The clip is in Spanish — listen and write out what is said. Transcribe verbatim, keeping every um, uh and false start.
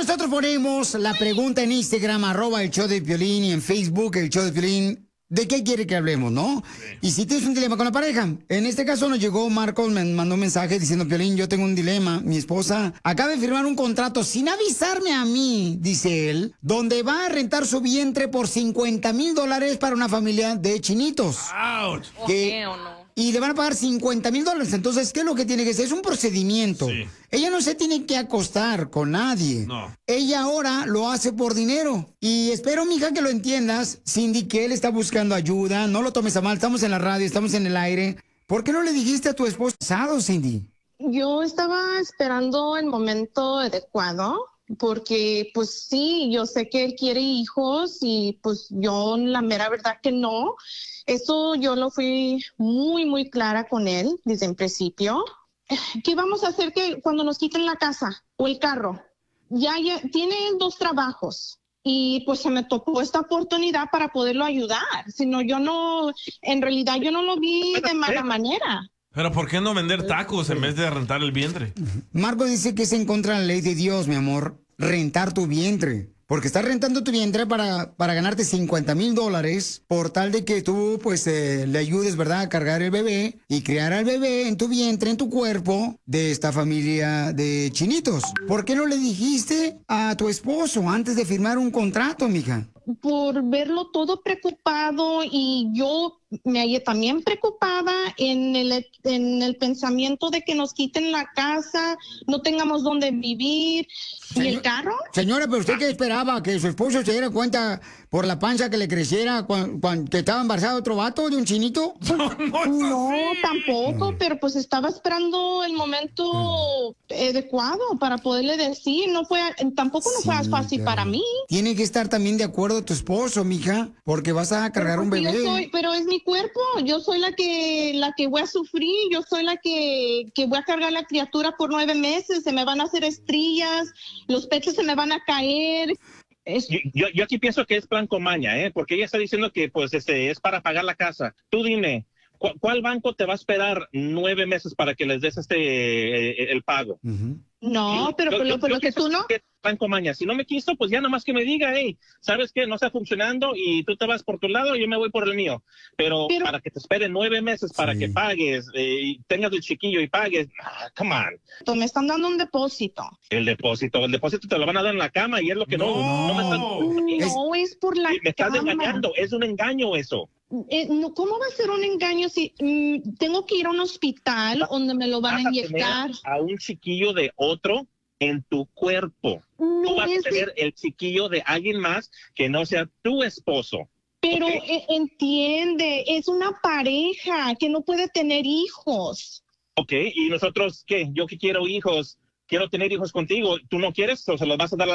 nosotros ponemos la pregunta en Instagram, arroba el show de Piolín, y en Facebook, el show de Piolín. ¿De qué quiere que hablemos, no? Sí. Y si tienes un dilema con la pareja. En este caso nos llegó Marcos, me mandó un mensaje diciendo, Piolín, yo tengo un dilema. Mi esposa acaba de firmar un contrato sin avisarme a mí, dice él, donde va a rentar su vientre por cincuenta mil dólares para una familia de chinitos. ¡Auch! Que, y le van a pagar cincuenta mil dólares. Entonces, ¿qué es lo que tiene que hacer? Es un procedimiento. Sí. Ella no se tiene que acostar con nadie. No. Ella ahora lo hace por dinero. Y espero, mija, que lo entiendas, Cindy, que él está buscando ayuda. No lo tomes a mal. Estamos en la radio, estamos en el aire. ¿Por qué no le dijiste a tu esposo pasado, Cindy? Yo estaba esperando el momento adecuado. Porque, pues sí, yo sé que él quiere hijos y pues yo la mera verdad que no. Eso yo lo fui muy, muy clara con él desde el principio. ¿Qué vamos a hacer que cuando nos quiten la casa o el carro? Ya, ya tiene dos trabajos y pues se me topó esta oportunidad para poderlo ayudar. Si no, yo no, en realidad yo no lo vi de mala manera. Pero ¿por qué no vender tacos en vez de rentar el vientre? Marco dice que es en contra de la ley de Dios, mi amor, rentar tu vientre. Porque estás rentando tu vientre para, para ganarte cincuenta mil dólares por tal de que tú, pues, eh, le ayudes, ¿verdad?, a cargar el bebé y criar al bebé en tu vientre, en tu cuerpo, de esta familia de chinitos. ¿Por qué no le dijiste a tu esposo antes de firmar un contrato, mija? Por verlo todo preocupado y yo me hallé también preocupada en el, en el pensamiento de que nos quiten la casa, no tengamos dónde vivir. ¿Y el carro? Señora, ¿pero usted qué esperaba? ¿Que su esposo se diera cuenta por la panza que le creciera cuando, cuando que estaba embarazado otro vato de un chinito? No, no, no tampoco, pero pues estaba esperando el momento adecuado para poderle decir. No fue, tampoco no sí, fue fácil claro. para mí. Tiene que estar también de acuerdo tu esposo, mija, porque vas a cargar un bebé. Yo soy, pero es mi cuerpo, yo soy la que la que voy a sufrir, yo soy la que, que voy a cargar la criatura por nueve meses, se me van a hacer estrías, los pechos se me van a caer. Es... Yo, yo, yo aquí pienso que es plan con maña, ¿eh? Porque ella está diciendo que pues este es para pagar la casa. Tú dime, ¿cu ¿cuál banco te va a esperar nueve meses para que les des este eh, el pago? Uh-huh. No, yo, pero, yo, pero, pero yo que tú no. Que Banco Maña, si no me quiso, pues ya nada más que me diga, hey, ¿sabes qué? No está funcionando y tú te vas por tu lado y yo me voy por el mío. Pero, pero para que te esperen nueve meses para sí. que pagues, eh, tengas el chiquillo y pagues, ah, come on. Me están dando un depósito. El depósito, el depósito te lo van a dar en la cama y es lo que no, no, no me están... No, es, es por la Me estás cama. engañando, es un engaño eso. Eh, no, ¿Cómo va a ser un engaño si mm, tengo que ir a un hospital donde me lo van a inyectar? A, a un chiquillo de otro en tu cuerpo. No, tú vas es a tener el chiquillo de alguien más que no sea tu esposo. Pero ¿okay? eh, entiende, es una pareja que no puede tener hijos. Ok, ¿y nosotros qué? Yo que quiero hijos, quiero tener hijos contigo. ¿Tú no quieres o se los vas a dar a